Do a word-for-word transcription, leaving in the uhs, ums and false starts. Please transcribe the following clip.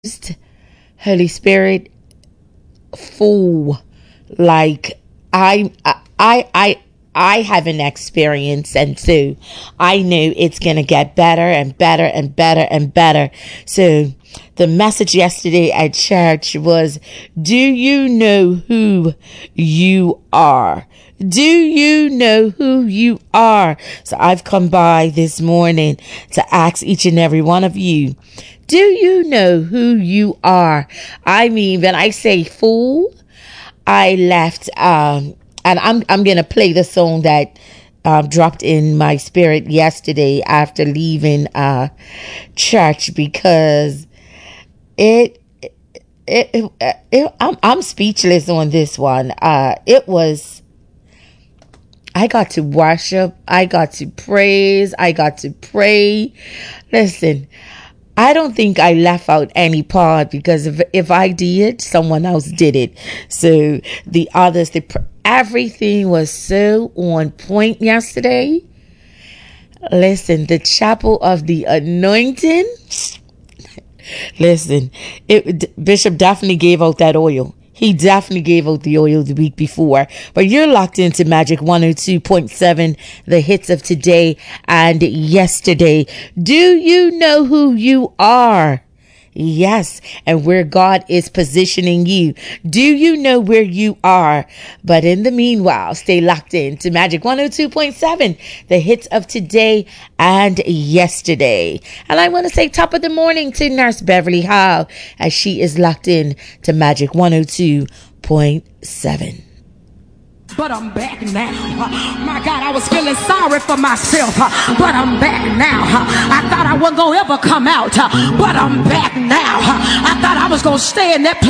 Holy Spirit, full, like I, I, I, I haven't experienced, and so I knew it's gonna get better and better and better and better. So the message yesterday at church was, do you know who you are? Do you know who you are? So I've come by this morning to ask each and every one of you, do you know who you are? I mean, when I say fool, I left, um, and I'm, I'm going to play the song that um, dropped in my spirit yesterday after leaving uh, church, because it, it, it, it I'm, I'm speechless on this one. Uh, it was, I got to worship. I got to praise. I got to pray. Listen, I don't think I left out any part, because if, if I did, someone else did it. So the others, the, everything was so on point yesterday. Listen, the chapel of the anointing. Listen, it, Bishop definitely gave out that oil. He definitely gave out the oil the week before. But you're locked into Magic one oh two point seven, the hits of today and yesterday. Do you know who you are? Yes, and where God is positioning you. Do you know where you are? But in the meanwhile, stay locked in to Magic one oh two point seven, the hits of today and yesterday. And I want to say top of the morning to Nurse Beverly Howe, as she is locked in to Magic one oh two point seven. But I'm back now. My God, I was feeling sorry for myself, but I'm back now. I thought I wasn't going to ever come out, but I'm back now. I thought I was going to stay in that place